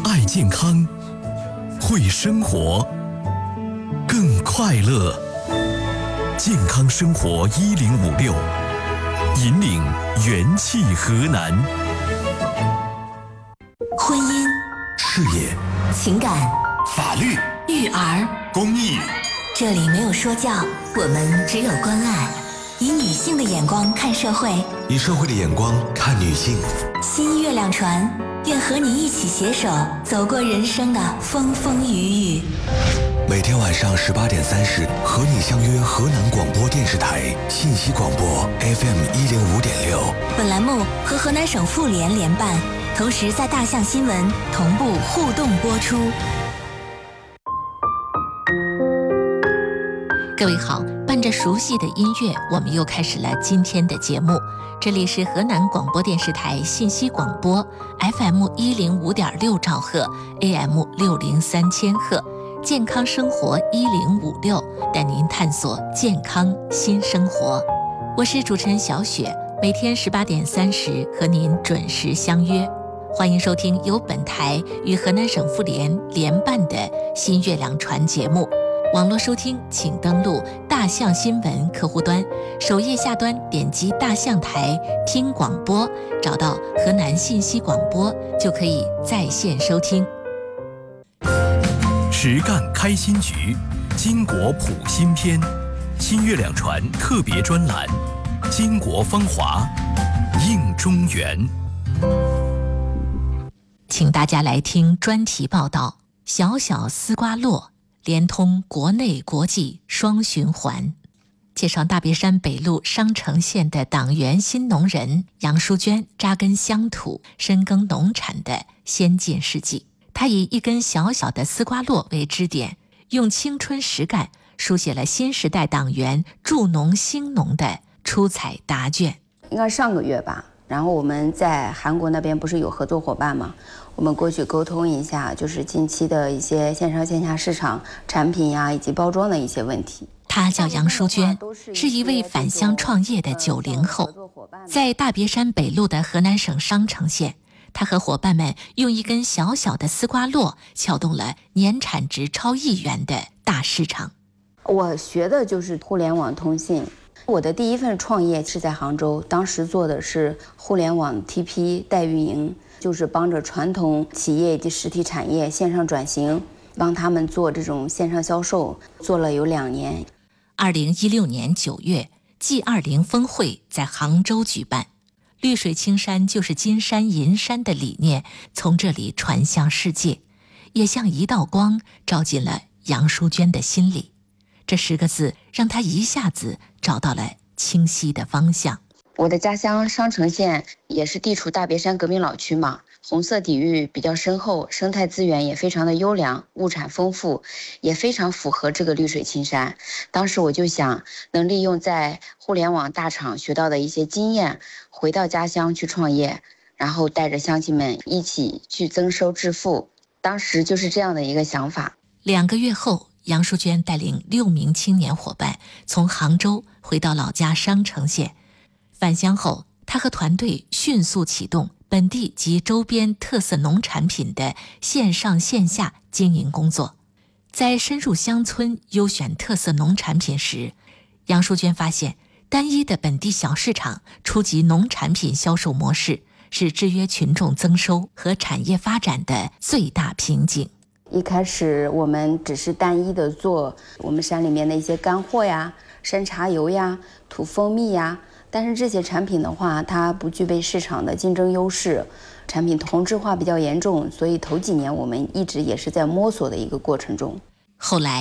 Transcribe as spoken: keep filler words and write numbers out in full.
爱健康，会生活，更快乐。健康生活一零五六，引领元气河南。 婚姻、 事业、 情感、 法律、 育儿、 公益， 这里没有说教，我们只有关爱。以女性的眼光看社会， 以社会的眼光看女性。 新月亮船愿和你一起携手走过人生的风风雨雨。 每天晚上十八点三十，和你相约河南广播电视台信息广播 F M 一零五点六。 本栏目和河南省妇联联办，同时在大象新闻同步互动播出。 各位好，伴着熟悉的音乐，我们又开始了今天的节目。这里是河南广播电视台信息广播 F M 一零五点六兆赫 A M 六零三千赫，健康生活一零五六，带您探索健康新生活。我是主持人小雪，每天十八点三十和您准时相约。欢迎收听由本台与河南省妇联联办的新月亮船节目。网络收听请登录大象新闻客户端，首页下端点击大象台听广播，找到河南信息广播就可以在线收听。 实干开新局，巾帼谱新篇，新月亮船特别专栏，巾帼芳华，映中原。 请大家来听专题报道：小小丝瓜络，连通国内国际双循环。介绍大别山北路商城县的党员新农人杨淑娟扎根乡土、深耕农产的先进事迹。她以一根小小的丝瓜络为支点，用青春实干书写了新时代党员助农兴农的出彩答卷。 应该上个月吧，然后我们在韩国那边不是有合作伙伴吗？我们过去沟通一下，就是近期的一些线上线下市场产品呀，以及包装的一些问题。 她叫杨淑娟，是一位返乡创业的九零后，在大别山北路的河南省商城县，她和伙伴们用一根小小的丝瓜络撬动了年产值超亿元的大市场。 我学的就是互联网通信。我的第一份创业是在杭州，当时做的是互联网 T P 代运营，就是帮着传统企业以及实体产业线上转型，帮他们做这种线上销售，做了有两年。 二零一六年九月 G 二十 峰会在杭州举办，绿水青山就是金山银山的理念从这里传向世界，也像一道光照进了杨淑娟的心里。这十个字让她一下子找到了清晰的方向。 我的家乡商城县也是地处大别山革命老区嘛，红色底蕴比较深厚，生态资源也非常的优良，物产丰富，也非常符合这个绿水青山。当时我就想，能利用在互联网大厂学到的一些经验，回到家乡去创业，然后带着乡亲们一起去增收致富。当时就是这样的一个想法。 两个月后，杨淑娟带领六名青年伙伴从杭州回到老家商城县。返乡后，她和团队迅速启动本地及周边特色农产品的线上线下经营工作。在深入乡村优选特色农产品时，杨淑娟发现单一的本地小市场初级农产品销售模式是制约群众增收和产业发展的最大瓶颈。 一开始我们只是单一的做我们山里面的一些干货呀、山茶油呀、土蜂蜜呀，但是这些产品的话，它不具备市场的竞争优势，产品同质化比较严重，所以头几年我们一直也是在摸索的一个过程中。 后来